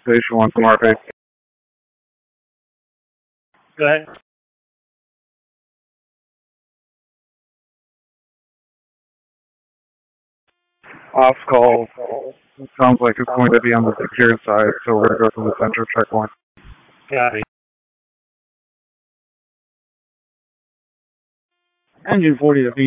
Station 1 from RP. Go ahead. Off call. It sounds like it's going to be on the secure side, so we're going to go to the center checkpoint. Got it. Engine 40 to be